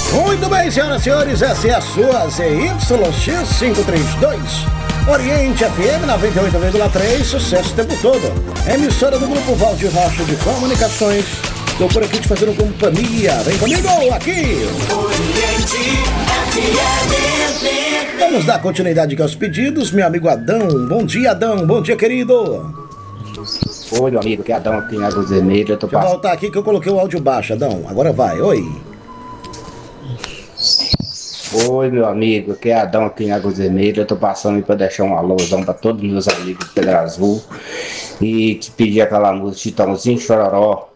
Muito bem, senhoras e senhores, essa é a sua ZYX532 Oriente FM 98,3, sucesso o tempo todo. Emissora do Grupo Valdir Rocha de Comunicações. Tô por aqui te fazendo companhia. Vem comigo aqui. Oriente FM. Vamos dar continuidade aqui aos pedidos, meu amigo Adão. Bom dia, Adão. Bom dia, querido. Oi, meu amigo, que é Adão aqui em Águas Vermelhas. Deixa eu voltar aqui que eu coloquei o áudio baixo, Adão. Agora vai, oi. Oi, meu amigo, aqui é Adão aqui em Águas Vermelhas. Eu tô passando aí pra deixar um alôzão pra todos os meus amigos de Pedra Azul e te pedir aquela música Chitãozinho Chororó.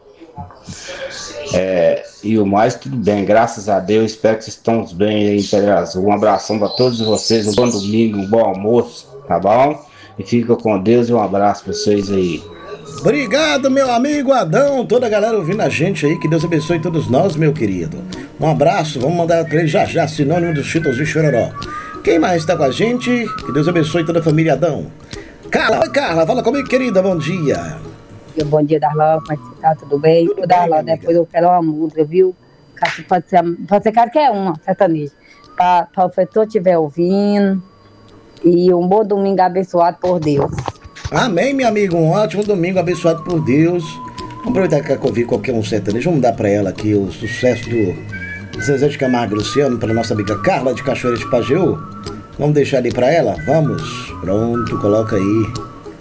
E o mais, tudo bem, graças a Deus. Espero que vocês estão bem aí em Pedra Azul. Um abração pra todos vocês, um bom domingo, um bom almoço, tá bom? E fica com Deus e um abraço pra vocês aí. Obrigado, meu amigo Adão, toda a galera ouvindo a gente aí, que Deus abençoe todos nós, meu querido. Um abraço, vamos mandar pra ele já, sinônimo do Chitãozinho Chororó. Quem mais tá com a gente? Que Deus abençoe toda a família Adão. Carla, oi Carla, fala comigo, querida, bom dia. Bom dia, Darlan, como é que você tá? Tudo bem? Tudo Darlan, bem, depois eu quero uma música, viu? Pode ser qualquer uma, sertaneja. Para o professor estiver ouvindo. E um bom domingo abençoado por Deus. Amém, meu amigo, um ótimo domingo abençoado por Deus. Vamos aproveitar que eu ouvir qualquer um sertanejo. Vamos dar pra ela aqui o sucesso do Zezé de Camargo e Luciano, para nossa amiga Carla de Cachoeira de Pajeú. Vamos deixar ali pra ela? Vamos. Pronto, coloca aí.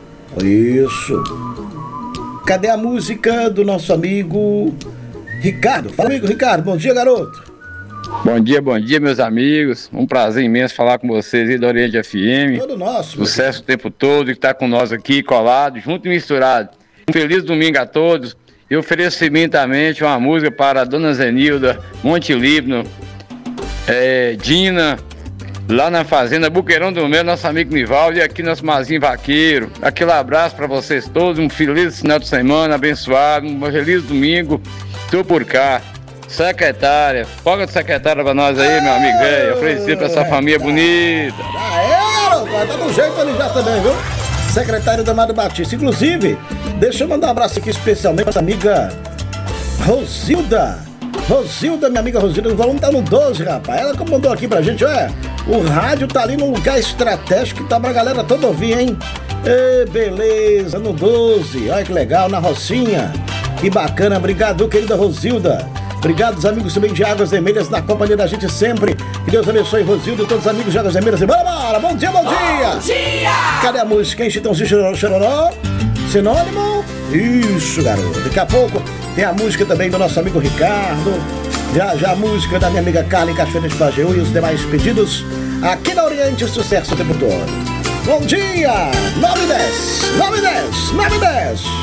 Isso. Cadê a música do nosso amigo Ricardo? Fala, amigo Ricardo, bom dia, garoto. Bom dia, meus amigos. Um prazer imenso falar com vocês aí da Oriente FM. Todo nosso. Sucesso o tempo todo, que está com nós aqui, colado, junto e misturado. Um feliz domingo a todos. Eu ofereço imensamente uma música para a Dona Zenilda, Monte Líbano, Dina, lá na Fazenda Buqueirão do Mel, nosso amigo Nivaldo, e aqui nosso Mazinho Vaqueiro. Aquele abraço para vocês todos, um feliz final de semana, abençoado, um feliz domingo. Tô por cá. Secretária, folga de secretária pra nós aí, meu amigo velho. Oferecer pra essa família bonita. Garoto, tá no jeito ali já também, viu? Secretário do Amado Batista. Inclusive, deixa eu mandar um abraço aqui especialmente pra essa amiga Rosilda. Rosilda, minha amiga Rosilda, o volume tá no 12, rapaz. Ela que mandou aqui pra gente, olha. O rádio tá ali num lugar estratégico que tá pra galera toda ouvir, hein? Beleza, no 12. Olha que legal, na Rocinha. Que bacana, obrigado, querida Rosilda. Obrigado, os amigos também de Águas Vermelhas, na companhia da gente sempre. Que Deus abençoe, Rosildo e todos os amigos de Águas Vermelhas. E bora! Bom dia, bom dia! Bom dia! Cadê a música, hein? Chitãozinho Chororó? Sinônimo? Isso, garoto. Daqui a pouco tem a música também do nosso amigo Ricardo. Já a música da minha amiga Carla em Cachoeira de Pajeú e os demais pedidos. Aqui na Oriente, sucesso o tempo todo. Bom dia! 9 e 10! 9 e 10! 9 e 10!